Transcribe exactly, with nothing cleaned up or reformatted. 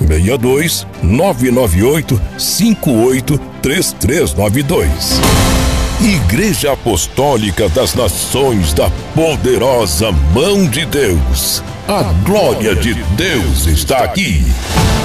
seis dois nove nove oito cinco oito três três nove dois. Igreja Apostólica das Nações da Poderosa Mão de Deus. A glória de Deus está aqui.